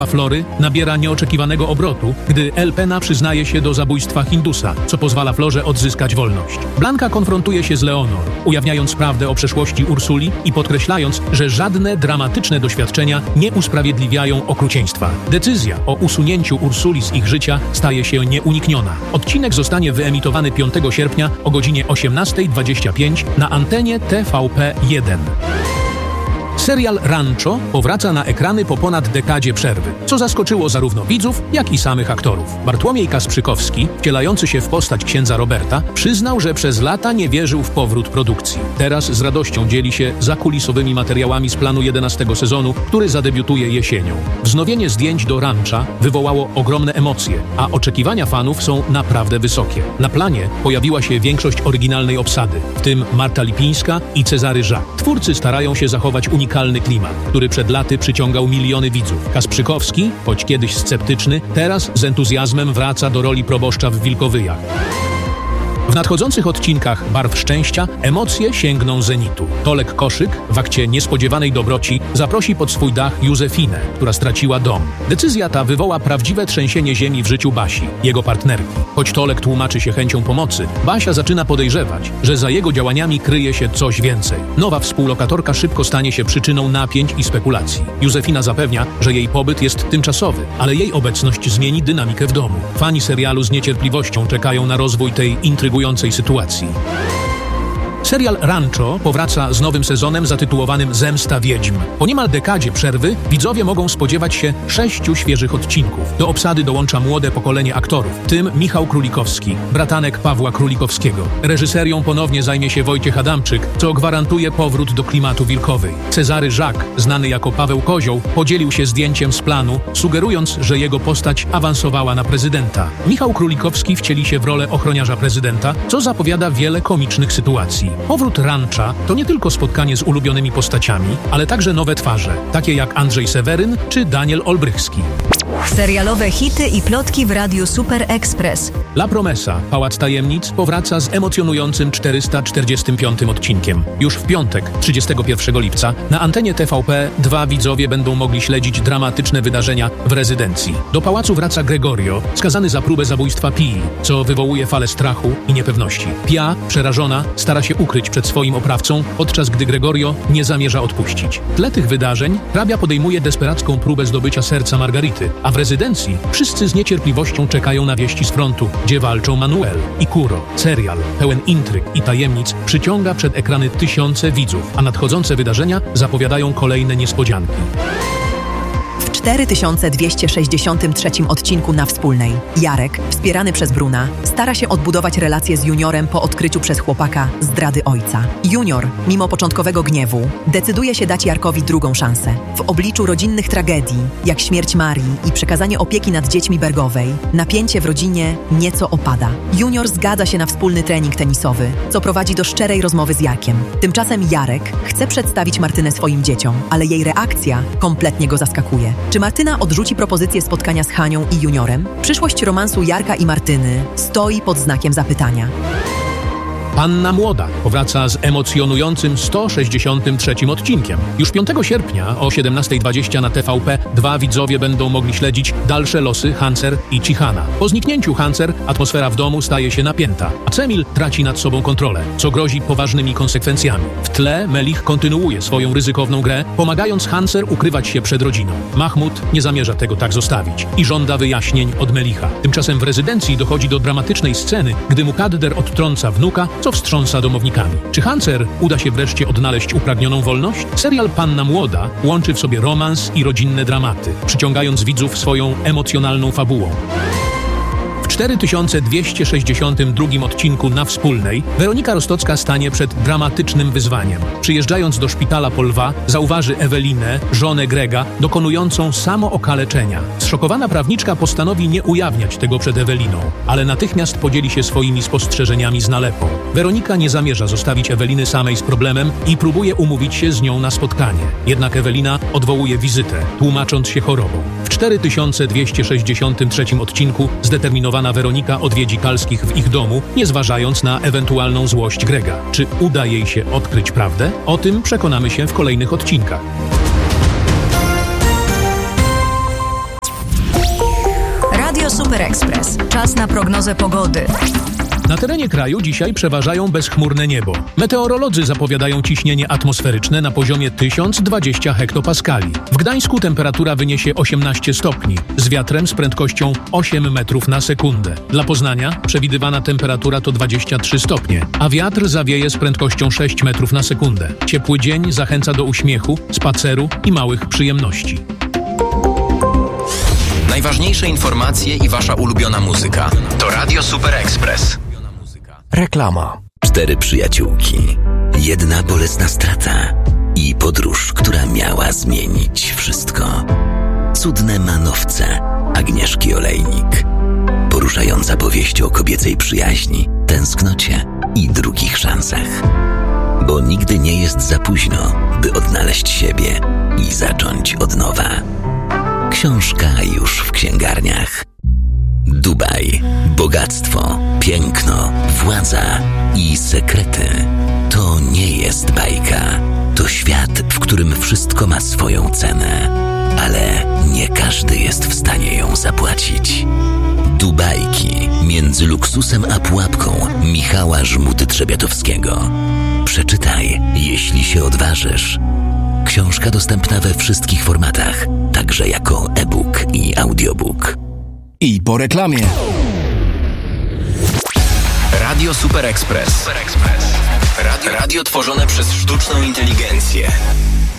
Flory nabiera nieoczekiwanego obrotu, gdy El Pena przyznaje się do zabójstwa Hindusa, co pozwala Florze odzyskać wolność. Blanka konfrontuje się z Leonor, ujawniając prawdę o przeszłości Ursuli i podkreślając, że żadne dramatyczne doświadczenia nie usprawiedliwiają okrucieństwa. Decyzja o usunięciu Ursuli z ich życia staje się nieunikniona. Odcinek zostanie wyemitowany 5 sierpnia o godzinie 18:25 na antenie TVP1. Serial Rancho powraca na ekrany po ponad dekadzie przerwy, co zaskoczyło zarówno widzów, jak i samych aktorów. Bartłomiej Kasprzykowski, wcielający się w postać księdza Roberta, przyznał, że przez lata nie wierzył w powrót produkcji. Teraz z radością dzieli się zakulisowymi materiałami z planu 11 sezonu, który zadebiutuje jesienią. Wznowienie zdjęć do Rancha wywołało ogromne emocje, a oczekiwania fanów są naprawdę wysokie. Na planie pojawiła się większość oryginalnej obsady, w tym Marta Lipińska i Cezary Jacques. Twórcy starają się zachować unikalny klimat, który przed laty przyciągał miliony widzów. Kasprzykowski, choć kiedyś sceptyczny, teraz z entuzjazmem wraca do roli proboszcza w Wilkowyjach. W nadchodzących odcinkach Barw Szczęścia emocje sięgną zenitu. Tolek Koszyk w akcie niespodziewanej dobroci zaprosi pod swój dach Józefinę, która straciła dom. Decyzja ta wywoła prawdziwe trzęsienie ziemi w życiu Basi, jego partnerki. Choć Tolek tłumaczy się chęcią pomocy, Basia zaczyna podejrzewać, że za jego działaniami kryje się coś więcej. Nowa współlokatorka szybko stanie się przyczyną napięć i spekulacji. Józefina zapewnia, że jej pobyt jest tymczasowy, ale jej obecność zmieni dynamikę w domu. Fani serialu z niecierpliwością czekają na rozwój tej intrygującej sytuacji. Serial Rancho powraca z nowym sezonem zatytułowanym Zemsta Wiedźm. Po niemal dekadzie przerwy widzowie mogą spodziewać się 6 świeżych odcinków. Do obsady dołącza młode pokolenie aktorów, w tym Michał Królikowski, bratanek Pawła Królikowskiego. Reżyserią ponownie zajmie się Wojciech Adamczyk, co gwarantuje powrót do klimatu Wilkowej. Cezary Jacques, znany jako Paweł Kozioł, podzielił się zdjęciem z planu, sugerując, że jego postać awansowała na prezydenta. Michał Królikowski wcieli się w rolę ochroniarza prezydenta, co zapowiada wiele komicznych sytuacji. Powrót Rancha to nie tylko spotkanie z ulubionymi postaciami, ale także nowe twarze, takie jak Andrzej Seweryn czy Daniel Olbrychski. Serialowe hity i plotki w Radiu Super Express. La Promesa, Pałac Tajemnic, powraca z emocjonującym 445 odcinkiem. Już w piątek, 31 lipca, na antenie TVP2 widzowie będą mogli śledzić dramatyczne wydarzenia w rezydencji. Do pałacu wraca Gregorio, skazany za próbę zabójstwa Pii, co wywołuje falę strachu i niepewności. Pia, przerażona, stara się ukryć przed swoim oprawcą, podczas gdy Gregorio nie zamierza odpuścić. W tle tych wydarzeń hrabia podejmuje desperacką próbę zdobycia serca Margarity, a w rezydencji wszyscy z niecierpliwością czekają na wieści z frontu, gdzie walczą Manuel i Kuro. Serial, pełen intryg i tajemnic, przyciąga przed ekrany tysiące widzów, a nadchodzące wydarzenia zapowiadają kolejne niespodzianki. W 4263 odcinku Na Wspólnej Jarek, wspierany przez Bruna, stara się odbudować relacje z Juniorem po odkryciu przez chłopaka zdrady ojca. Junior, mimo początkowego gniewu, decyduje się dać Jarkowi drugą szansę. W obliczu rodzinnych tragedii, jak śmierć Marii i przekazanie opieki nad dziećmi Bergowej, napięcie w rodzinie nieco opada. Junior zgadza się na wspólny trening tenisowy, co prowadzi do szczerej rozmowy z Jarkiem. Tymczasem Jarek chce przedstawić Martynę swoim dzieciom, ale jej reakcja kompletnie go zaskakuje. Czy Martyna odrzuci propozycję spotkania z Hanią i Juniorem? Przyszłość romansu Jarka i Martyny stoi pod znakiem zapytania. Panna Młoda powraca z emocjonującym 163 odcinkiem. Już 5 sierpnia o 17:20 na TVP2 widzowie będą mogli śledzić dalsze losy Hancer i Cichana. Po zniknięciu Hancer atmosfera w domu staje się napięta, a Cemil traci nad sobą kontrolę, co grozi poważnymi konsekwencjami. W tle Melich kontynuuje swoją ryzykowną grę, pomagając Hancer ukrywać się przed rodziną. Mahmud nie zamierza tego tak zostawić i żąda wyjaśnień od Melicha. Tymczasem w rezydencji dochodzi do dramatycznej sceny, gdy Mukadder odtrąca wnuka, co wstrząsa domownikami. Czy Hancer uda się wreszcie odnaleźć upragnioną wolność? Serial Panna Młoda łączy w sobie romans i rodzinne dramaty, przyciągając widzów swoją emocjonalną fabułą. W 4262 odcinku Na Wspólnej Weronika Rostocka stanie przed dramatycznym wyzwaniem. Przyjeżdżając do szpitala po lwa, zauważy Ewelinę, żonę Grega, dokonującą samookaleczenia. Zszokowana prawniczka postanowi nie ujawniać tego przed Eweliną, ale natychmiast podzieli się swoimi spostrzeżeniami z nalepą. Weronika nie zamierza zostawić Eweliny samej z problemem i próbuje umówić się z nią na spotkanie. Jednak Ewelina odwołuje wizytę, tłumacząc się chorobą. W 4263 odcinku zdeterminowana Weronika odwiedzi Kalskich w ich domu, nie zważając na ewentualną złość Grega. Czy uda jej się odkryć prawdę? O tym przekonamy się w kolejnych odcinkach. Super Express. Czas na prognozę pogody. Na terenie kraju dzisiaj przeważają bezchmurne niebo. Meteorolodzy zapowiadają ciśnienie atmosferyczne na poziomie 1020 hektopaskali. W Gdańsku temperatura wyniesie 18 stopni, z wiatrem z prędkością 8 metrów na sekundę. Dla Poznania przewidywana temperatura to 23 stopnie, a wiatr zawieje z prędkością 6 metrów na sekundę. Ciepły dzień zachęca do uśmiechu, spaceru i małych przyjemności. Najważniejsze informacje i wasza ulubiona muzyka. To Radio Super Express. Reklama. 4 przyjaciółki. Jedna bolesna strata i podróż, która miała zmienić wszystko. Cudne manowce Agnieszki Olejnik. Poruszająca powieść o kobiecej przyjaźni, tęsknocie i drugich szansach. Bo nigdy nie jest za późno, by odnaleźć siebie i zacząć od nowa. Książka już w księgarniach. Dubaj, bogactwo, piękno, władza i sekrety. To nie jest bajka. To świat, w którym wszystko ma swoją cenę. Ale nie każdy jest w stanie ją zapłacić. Dubajki między luksusem a pułapką Michała Żmudy-Trzebiatowskiego. Przeczytaj, jeśli się odważysz. Książka dostępna we wszystkich formatach, także jako e-book i audiobook. I po reklamie. Radio Super Express. Radio tworzone przez sztuczną inteligencję.